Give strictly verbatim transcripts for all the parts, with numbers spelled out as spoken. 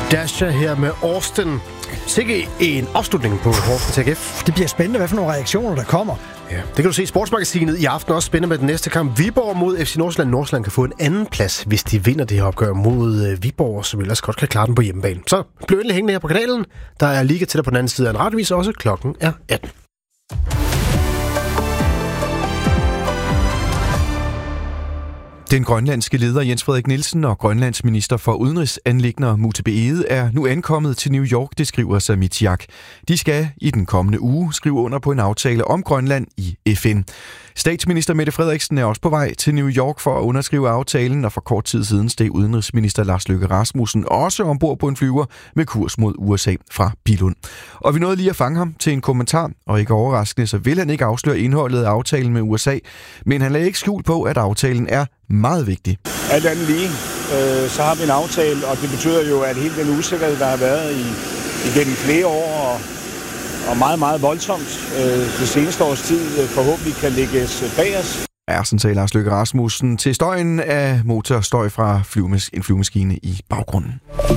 Dasha her med Austin. Sikke en afslutning på Horsens A G F. Det bliver spændende, hvad for nogle reaktioner der kommer. Ja, det kan du se i Sportsmagasinet i aften. Også spændende med den næste kamp. Viborg mod F C Nordsjælland. Nordsjælland kan få en anden plads, hvis de vinder det her opgør mod Viborg, som ellers godt kan klare den på hjemmebane. Så bliv endelig hængende her på kanalen. Der er liga til dig på den anden side af en radiovis også. Klokken er atten. Den grønlandske leder Jens Frederik Nielsen og Grønlands minister for udenrigsanliggender Mutebe Egede er nu ankommet til New York, det skriver Samitiak. De skal i den kommende uge skrive under på en aftale om Grønland i F N. Statsminister Mette Frederiksen er også på vej til New York for at underskrive aftalen, og for kort tid siden steg udenrigsminister Lars Løkke Rasmussen også ombord på en flyver med kurs mod U S A fra Billund. Og vi nåede lige at fange ham til en kommentar, og ikke overraskende, så vil han ikke afsløre indholdet af aftalen med U S A, men han lagde ikke skjul på, at aftalen er meget vigtig. Alt andet lige, øh, så har vi en aftale, og det betyder jo, at hele den usikkerhed, der har været i, igennem flere år, og, og meget, meget voldsomt øh, det seneste års tid, øh, forhåbentlig kan lægges bag os. Ja, sådan sagde Lars Løkke Rasmussen til støjen af motorstøj fra flyvemas- en flyvemaskine i baggrunden.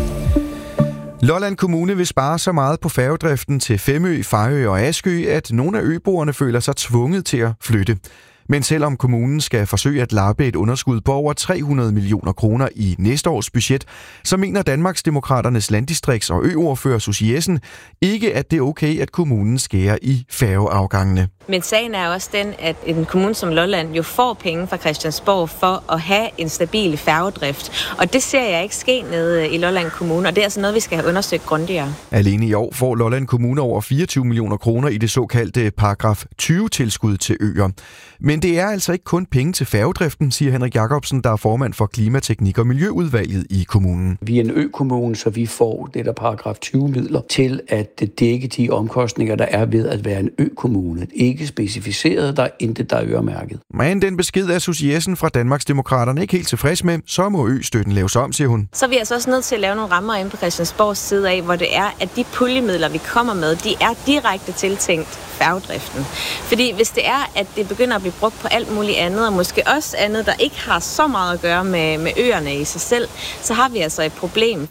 Lolland Kommune vil spare så meget på færgedriften til Femø, Fejø og Askø, at nogle af øboerne føler sig tvunget til at flytte. Men selvom kommunen skal forsøge at lappe et underskud på over tre hundrede millioner kroner i næste års budget, så mener Danmarksdemokraternes landdistrikts- og øordfører Susie Jessen ikke, at det er okay, at kommunen skærer i færgeafgangene. Men sagen er også den, at en kommune som Lolland jo får penge fra Christiansborg for at have en stabil færgedrift. Og det ser jeg ikke ske nede i Lolland Kommune, og det er altså noget, vi skal have undersøgt grundigere. Alene i år får Lolland Kommune over fireogtyve millioner kroner i det såkaldte paragraf tyve-tilskud til øer. Men det er altså ikke kun penge til færgedriften, siger Henrik Jacobsen, der er formand for Klimateknik- og Miljøudvalget i kommunen. Vi er en økommune, så vi får det der paragraf tyve-midler til at dække de omkostninger, der er ved at være en økommune. Ikke specificeret, der er intet, der er øremærket. Men den besked er Susie Jessen fra Danmarksdemokraterne ikke helt tilfreds med, så må østøtten laves om, siger hun. Så er vi altså også nødt til at lave nogle rammer inde på Christiansborgs side af, hvor det er, at de puljemidler, vi kommer med, de er direkte tiltænkt færgedriften. Fordi hvis det er, at det begynder at blive brugt på alt muligt andet, og måske også andet, der ikke har så meget at gøre med, med øerne i sig selv, så har vi altså et problem.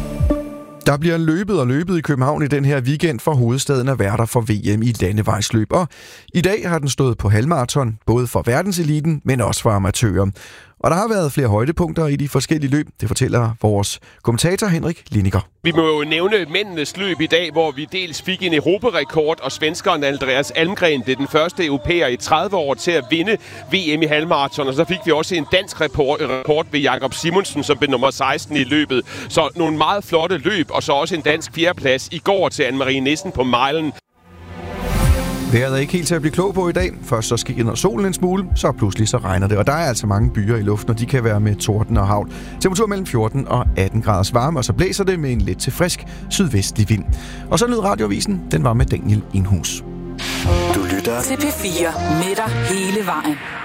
Der bliver løbet og løbet i København i den her weekend, for hovedstaden er værter for V M i landevejsløb. Og i dag har den stået på halvmaraton, både for verdenseliten, men også for amatører. Og der har været flere højdepunkter i de forskellige løb, det fortæller vores kommentator Henrik Liniger. Vi må jo nævne mændenes løb i dag, hvor vi dels fik en europarekord, og svenskeren Andreas Almgren blev den første europæer i tredive år til at vinde V M i halvmaraton. Og så fik vi også en dansk rekord ved Jakob Simonsen, som blev nummer seksten i løbet. Så nogle meget flotte løb, og så også en dansk fjerdeplads i går til Anne-Marie Nissen på milen. Vejret er ikke helt til at blive klog på i dag. Først så skinner solen en smule, så pludselig så regner det. Og der er altså mange byer i luften, og de kan være med torden og hagl. Temperatur mellem fjorten og atten graders varme, og så blæser det med en lidt til frisk sydvestlig vind. Og så lød radioavisen, den var med Daniel Indhus. Du lytter til P fire med dig hele vejen.